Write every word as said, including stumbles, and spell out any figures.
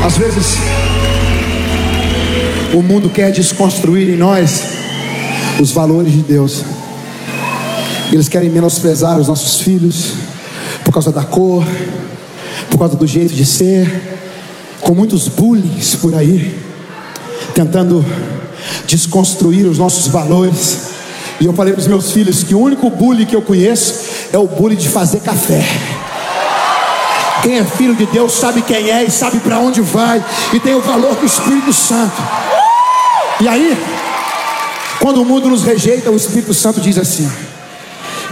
Às vezes o mundo quer desconstruir em nós os valores de Deus. Eles querem menosprezar os nossos filhos por causa da cor, por causa do jeito de ser, com muitos bullying por aí, tentando desconstruir os nossos valores. E eu falei para os meus filhos que o único bullying que eu conheço é o bullying de fazer café. Quem é filho de Deus sabe quem é e sabe para onde vai, e tem o valor do Espírito Santo. E aí, quando o mundo nos rejeita, o Espírito Santo diz assim: